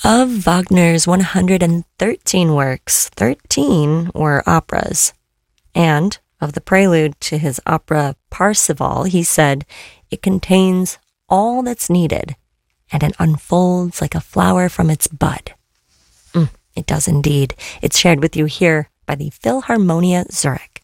Of Wagner's 113 works, 13 were operas. And of the prelude to his opera Parsifal, he said, "It contains all that's needed, and it unfolds like a flower from its bud." It does indeed. It's shared with you here by the Philharmonia Zurich.